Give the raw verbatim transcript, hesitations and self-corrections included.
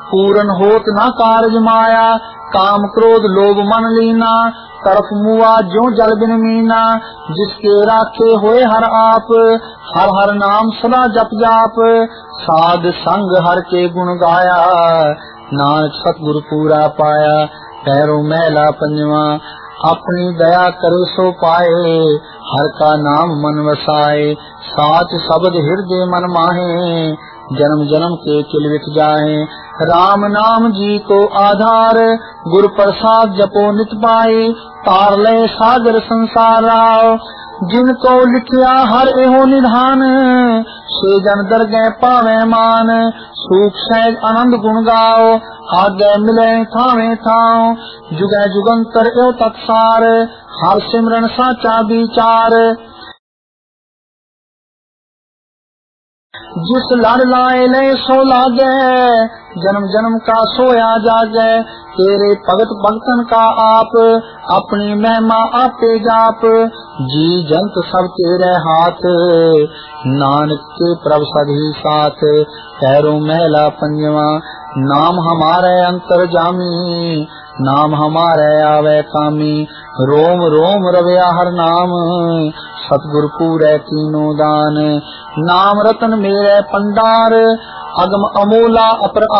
पूरन होत न कारज माया, काम क्रोध लोभ मन लीना, तरफ मुआ जो जल बिन मीना, जिसके राखे होए हर आप, हर हर नाम सदा जप जाप, साध संग हर के गुण गाया, नानक सतगुरु पूरा पाया। पैरों मैला पंजवा, अपनी दया करे सो पाए, हर का नाम मन वसाए, साच शब्द हृदय मन माहे, जन्म जन्म के किल विट जाए। राम नाम जी को आधार, गुरु प्रसाद जपो नित पाए, तार ले सागर संसार राव, जिनको लिखिया हर एहो निधान, से जन दर गए पावे मान, सूख सहज आनंद गुण गाओ, आगे मिले थावे थाओ, जुगे जुगंतर एव तत्सार, हर सिमरन साचा विचार। जिस लड़ लाए ले सो लागे, जन्म जन्म का सोया जागे, तेरे भगत भगतन का आप, अपनी महिमा आपे जाप, जी जंत सब तेरे हाथ, नानक के प्रभ सभी साथ। पैरों महला पंजवा, नाम हमारे अंतर जामी, नाम हमारे आवे कामी, रोम रोम रव्या हर नाम, सतगुरु पूरे तीनों दान। नाम रतन मेरे पंडार, अगम अमोला अपर